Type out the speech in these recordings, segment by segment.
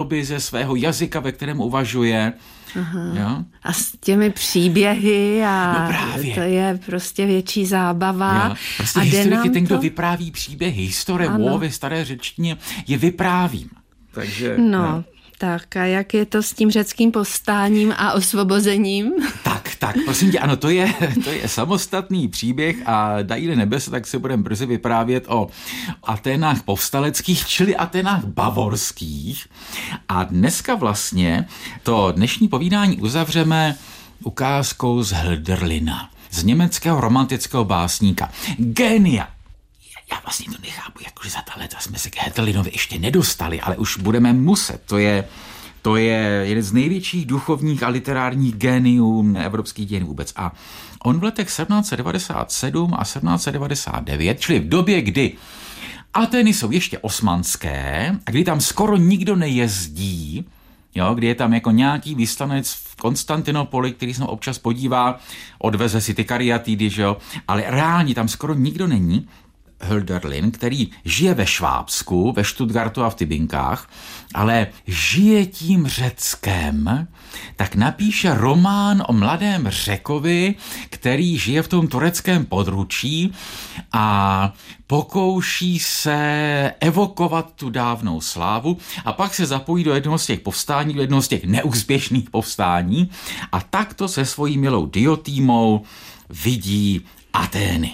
doby, ze svého jazyka, ve kterém uvažuje. Jo? A s těmi příběhy a to je prostě větší zábava. Jo. Prostě historik je ten, kdo vypráví příběhy. Historie ve staré řečtině je vyprávím. Takže, tak a jak je to s tím řeckým povstáním a osvobozením? Tak, prosím tě, ano, to je samostatný příběh a dají-li nebesa, tak se budeme brzy vyprávět o Aténách povstaleckých, čili Aténách bavorských. A dneska vlastně to dnešní povídání uzavřeme ukázkou z Hölderlina, z německého romantického básníka. Génia. Já vlastně to nechápu, jakože za ta léta jsme se k Hölderlinovi ještě nedostali, ale už budeme muset. To je jeden z největších duchovních a literárních géniů evropských dějin vůbec. A on v letech 1797 a 1799, čili v době, kdy Atény jsou ještě osmanské a kdy tam skoro nikdo nejezdí, kdy je tam jako nějaký vyslanec v Konstantinopoli, který se občas podívá, odveze si ty kariatidy, ale reálně tam skoro nikdo není. Hölderlin, který žije ve Švábsku, ve Stuttgartu a v Tybinkách, ale žije tím Řeckem, tak napíše román o mladém Řekovi, který žije v tom tureckém područí a pokouší se evokovat tu dávnou slávu a pak se zapojí do jednoho z těch povstání, do jednoho z těch neúspěšných povstání a takto se svojí milou Diotímou vidí Atény.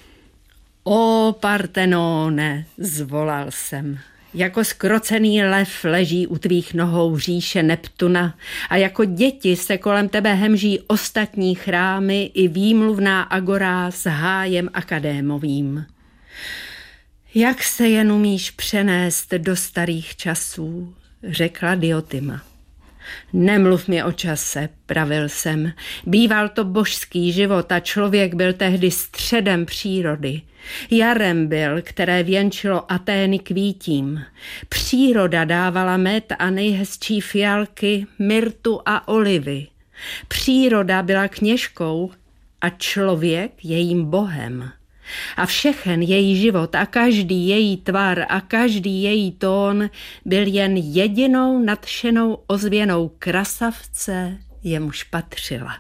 O Partenone, zvolal jsem, jako skrocený lev leží u tvých nohou říše Neptuna a jako děti se kolem tebe hemží ostatní chrámy i výmluvná agora s hájem akadémovým. Jak se jen umíš přenést do starých časů, řekla Diotima. Nemluv mi o čase, pravil jsem. Býval to božský život a člověk byl tehdy středem přírody. Jarem byl, které věnčilo Atény kvítím. Příroda dávala med a nejhezčí fialky, myrtu a olivy. Příroda byla kněžkou a člověk jejím bohem. A všechen její život a každý její tvar a každý její tón byl jen jedinou nadšenou ozvěnou krasavce, jemuž patřila.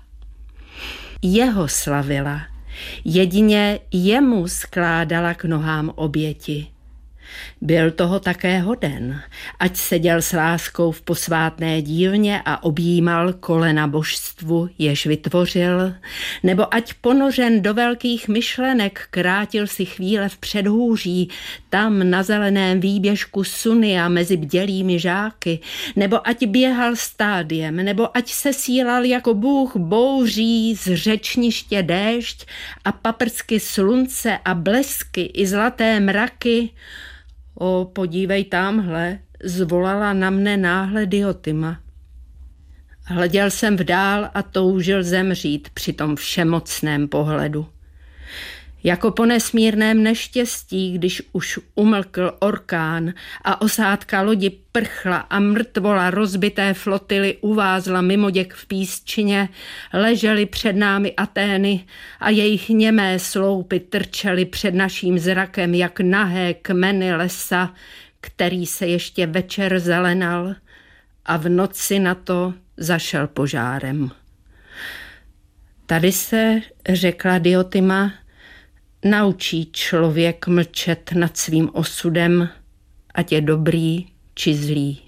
Jeho slavila, jedině jemu skládala k nohám oběti. Byl toho také hoden, ať seděl s láskou v posvátné dílně a objímal kolena božstvu, jež vytvořil, nebo ať ponořen do velkých myšlenek krátil si chvíle v předhůří, tam na zeleném výběžku Sunia mezi bdělými žáky, nebo ať běhal stádiem, nebo ať se sílal jako bůh bouří z řečniště déšť a paprsky slunce a blesky i zlaté mraky. O, podívej tamhle, zvolala na mne náhle Diotima. Hleděl jsem vdál a toužil zemřít při tom všemocném pohledu. Jako po nesmírném neštěstí, když už umlkl orkán a osádka lodi prchla a mrtvola rozbité flotily uvázla mimoděk v písčině, ležely před námi Atény a jejich němé sloupy trčely před naším zrakem jak nahé kmeny lesa, který se ještě večer zelenal a v noci na to zašel požárem. Tady se, řekla Diotima, naučí člověk mlčet nad svým osudem, ať je dobrý či zlý.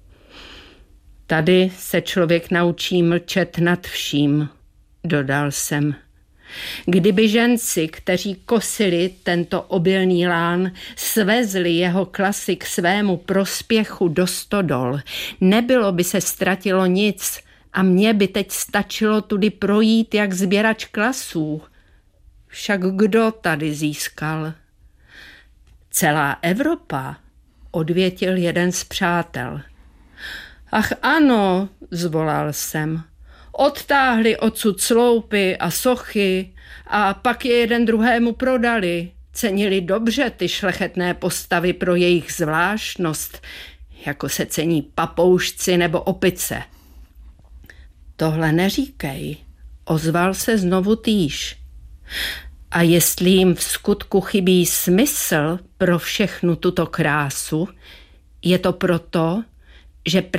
Tady se člověk naučí mlčet nad vším, dodal jsem. Kdyby ženci, kteří kosili tento obilný lán, svezli jeho klasy k svému prospěchu do stodol, nebylo by se ztratilo nic a mně by teď stačilo tudy projít jak sběrač klasů. Však kdo tady získal? Celá Evropa, odvětil jeden z přátel. Ach ano, zvolal jsem. Odtáhli odsud sloupy a sochy a pak je jeden druhému prodali. Cenili dobře ty šlechetné postavy pro jejich zvláštnost, jako se cení papoušci nebo opice. Tohle neříkej, ozval se znovu týž. A jestli jim v skutku chybí smysl pro všechnu tuto krásu, je to proto, že